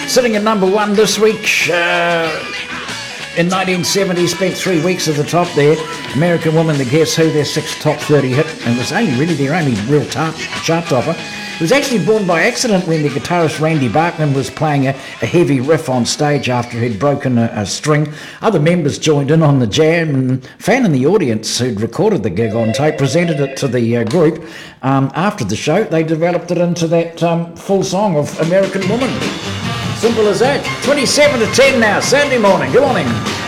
Sitting at number one this week. In 1970, spent 3 weeks at the top there. American Woman, the Guess Who, their sixth top 30 hit, and was only really their only real chart topper. It was actually born by accident when the guitarist Randy Bachman was playing a heavy riff on stage after he'd broken a string. Other members joined in on the jam, and a fan in the audience who'd recorded the gig on tape presented it to the group. After the show, they developed it into that full song of American Woman. Simple as that. 27 to 10 now, Saturday morning. Good morning.